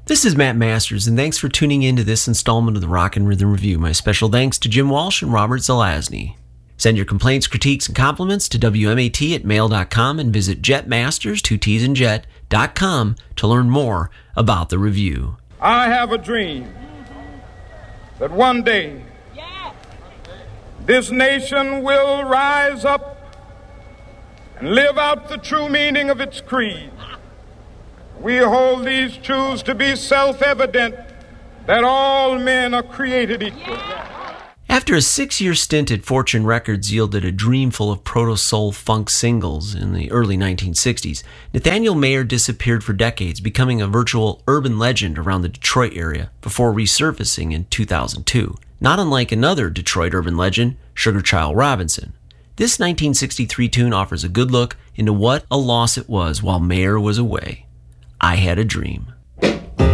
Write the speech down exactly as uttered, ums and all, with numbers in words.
This is Matt Masters, and thanks for tuning in to this installment of the Rock and Rhythm Review. My special thanks to Jim Walsh and Robert Zelazny. Send your complaints, critiques, and compliments to W M A T at mail dot com and visit jetmasters, two T's and jet, dot com to learn more about the review. I have a dream that one day this nation will rise up and live out the true meaning of its creed. We hold these truths to be self-evident, that all men are created equal. After a six-year stint at Fortune Records yielded a dream full of proto-soul funk singles in the early nineteen sixties, Nathaniel Mayer disappeared for decades, becoming a virtual urban legend around the Detroit area before resurfacing in two thousand two. Not unlike another Detroit urban legend, Sugar Child Robinson. This nineteen sixty-three tune offers a good look into what a loss it was while Mayer was away. I Had a Dream.